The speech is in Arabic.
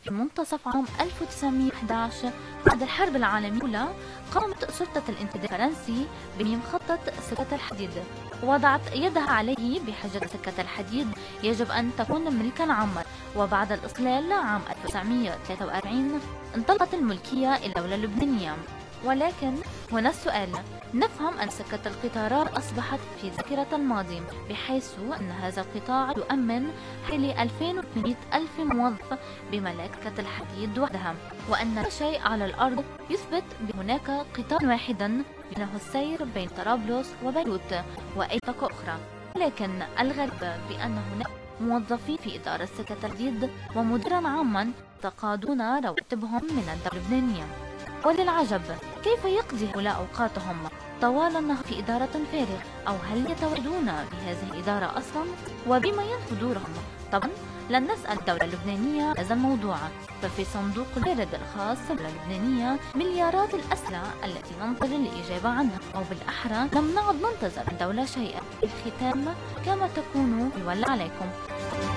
في منتصف عام 1911 بعد الحرب العالمية الأولى قامت شرطة الانتداب الفرنسي ببناء خطة سكة الحديد، وضعت يدها عليه بحجة سكة الحديد يجب أن تكون ملكا عاما. وبعد الإصلال عام 1943 انتقلت الملكية إلى الدولة اللبنانية. ولكن هنا السؤال، نفهم أن سكة القطارات أصبحت في ذاكرة الماضي، بحيث أن هذا القطاع يؤمن حوالي 2800 ألف موظف بملكة الحديد وحدها، وأن لا شيء على الأرض يثبت بهناك قطار واحدا بينه السير بين طرابلس وبيروت وأي منطقة أخرى. ولكن الغريب بأن هناك موظفين في إدارة سكة الحديد ومديرا عاما تقاضون رواتبهم من الدولة اللبنانية. وللعجب كيف يقضي هؤلاء أوقاتهم طوال النهار في إدارة فارغة، أو هل يتواجدون بهذه الإدارة أصلا، وبما ينفذ دورهم؟ طبعا لن نسأل الدولة اللبنانية هذا الموضوع، ففي صندوق البريد الخاص بالدولة اللبنانية مليارات الأسئلة التي ننتظر الإجابة عنها، أو بالأحرى لم نعد ننتظر الدولة شيئا. في الختام كما تكونوا يولى عليكم.